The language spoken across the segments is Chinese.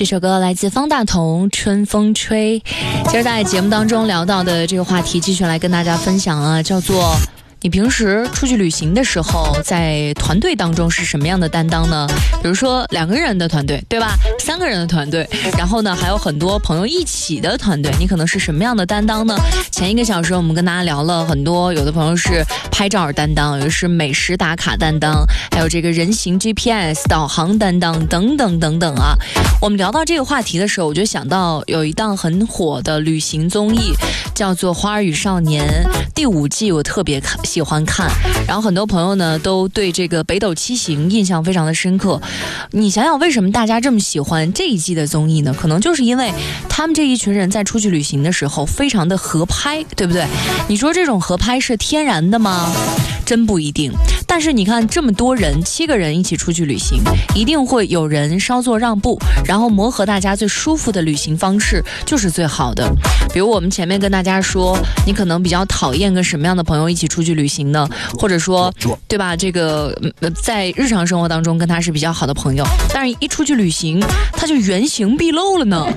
这首歌来自方大同，春风吹。其实在节目当中聊到的这个话题，继续来跟大家分享啊，叫做你平时出去旅行的时候，在团队当中是什么样的担当呢？比如说2个人的团队，对吧？3个人的团队，然后呢还有很多朋友一起的团队，你可能是什么样的担当呢？前1个小时我们跟大家聊了很多，有的朋友是拍照担当，有的是美食打卡担当，还有这个人形 GPS 导航担当等等等等啊。我们聊到这个话题的时候，我就想到有一档很火的旅行综艺，叫做《花儿与少年》第5季，我特别喜欢看，然后很多朋友呢都对这个北斗七星印象非常的深刻。你想想为什么大家这么喜欢这一季的综艺呢？可能就是因为他们这一群人在出去旅行的时候非常的合拍，对不对？你说这种合拍是天然的吗？真不一定。但是你看这么多人，7个人一起出去旅行，一定会有人稍作让步，然后磨合大家最舒服的旅行方式就是最好的。比如我们前面跟大家说，你可能比较讨厌跟什么样的朋友一起出去旅行呢？或者说，对吧？这个在日常生活当中跟他是比较好的朋友，但是一出去旅行，他就原形毕露了呢。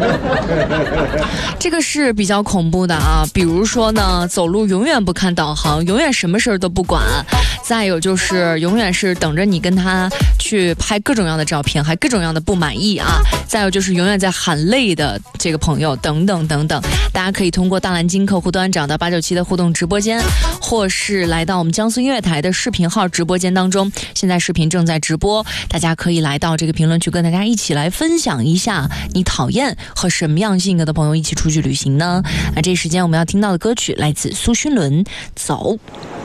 这个是比较恐怖的啊。比如说呢，走路永远不看导航，永远什么事儿都不管。再有就是永远是等着你跟他去拍各种各样的照片，还各种各样的不满意啊。再有就是永远在喊累的这个朋友等等等等。大家可以通过大蓝鲸客户端找到897的互动直播间，或是来到我们江苏音乐台的视频号直播间当中，现在视频正在直播，大家可以来到这个评论区跟大家一起来分享一下你讨厌和什么样性格的朋友一起出去旅行呢？那这时间我们要听到的歌曲来自苏勋伦，走。